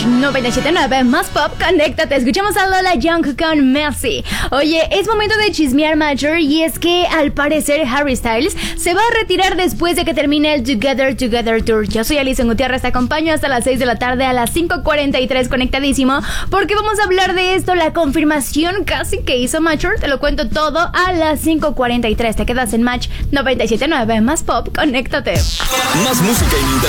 Match 97.9 más pop, conéctate. Escuchamos a Lola Young con Messi. Oye, es momento de chismear, Major, y es que al parecer Harry Styles se va a retirar después de que termine el Together Tour. Yo soy Alison Gutiérrez, te acompaño hasta las 6 de la tarde a las 5:43 conectadísimo, porque vamos a hablar de esto, la confirmación casi que hizo Major. Te lo cuento todo a las 5:43. Te quedas en Match 97.9 más pop, conéctate. Más música en internet